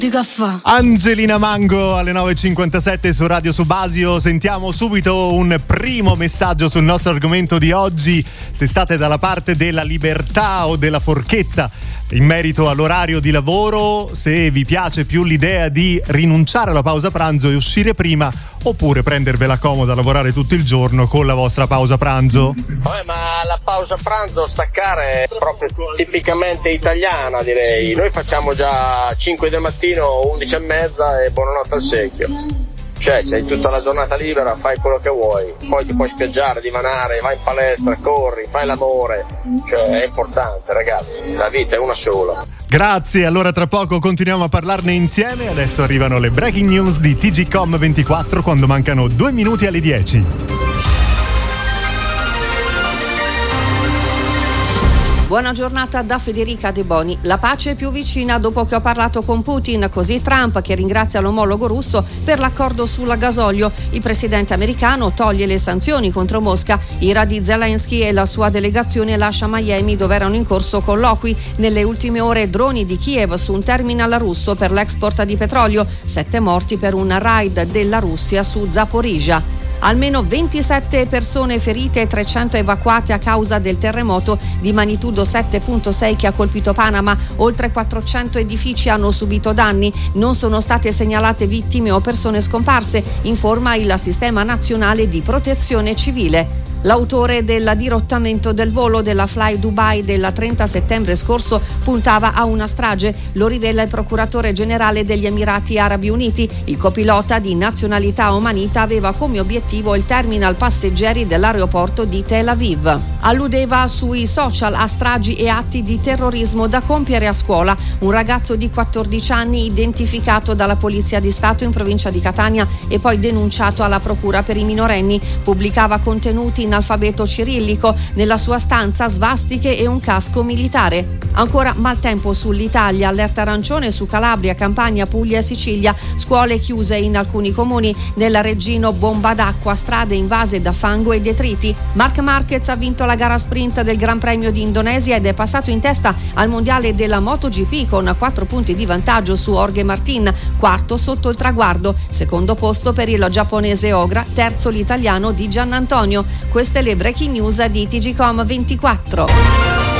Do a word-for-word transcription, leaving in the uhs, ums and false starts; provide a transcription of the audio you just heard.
Angelina Mango alle nove e cinquantasette su Radio Subasio. Sentiamo subito un primo messaggio sul nostro argomento di oggi. Se state dalla parte della libertà o della forchetta in merito all'orario di lavoro, se vi piace più l'idea di rinunciare alla pausa pranzo e uscire prima, oppure prendervela comoda a lavorare tutto il giorno con la vostra pausa pranzo. Vabbè, ma la pausa pranzo, staccare, è proprio tipicamente italiana, direi. Noi facciamo già cinque del mattino, undici e mezza e buonanotte al secchio. Cioè, c'hai tutta la giornata libera, fai quello che vuoi, poi ti puoi spiaggiare, divanare, vai in palestra, corri, fai l'amore. Cioè, è importante, ragazzi, la vita è una sola. Grazie, allora tra poco continuiamo a parlarne insieme. Adesso arrivano le breaking news di T G Com ventiquattro quando mancano due minuti alle dieci. Buona giornata da Federica De Boni. La pace è più vicina dopo che ho parlato con Putin, così Trump che ringrazia l'omologo russo per l'accordo sulla gasolio. Il presidente americano toglie le sanzioni contro Mosca. Ira di Zelensky e la sua delegazione lascia Miami dove erano in corso colloqui. Nelle ultime ore droni di Kiev su un terminal russo per l'export di petrolio. Sette morti per un raid della Russia su Zaporizhzhia. Almeno ventisette persone ferite e trecento evacuate a causa del terremoto di magnitudo sette virgola sei che ha colpito Panama. Oltre quattrocento edifici hanno subito danni. Non sono state segnalate vittime o persone scomparse, informa il Sistema Nazionale di Protezione Civile. L'autore del dirottamento del volo della Fly Dubai del trenta settembre scorso puntava a una strage, lo rivela il procuratore generale degli Emirati Arabi Uniti. Il copilota di nazionalità omanita aveva come obiettivo il terminal passeggeri dell'aeroporto di Tel Aviv. Alludeva sui social a stragi e atti di terrorismo da compiere a scuola. Un ragazzo di quattordici anni identificato dalla Polizia di Stato in provincia di Catania e poi denunciato alla procura per i minorenni pubblicava contenuti in alfabeto cirillico, nella sua stanza svastiche e un casco militare. Ancora maltempo sull'Italia, allerta arancione su Calabria, Campania, Puglia e Sicilia, scuole chiuse in alcuni comuni, nella Reggino bomba d'acqua, strade invase da fango e detriti. Marc Marquez ha vinto la gara sprint del Gran Premio di Indonesia ed è passato in testa al mondiale della MotoGP con quattro punti di vantaggio su Jorge Martin, quarto sotto il traguardo, secondo posto per il giapponese Ogra, terzo l'italiano di Giannantonio. Queste le breaking news di T G Com ventiquattro.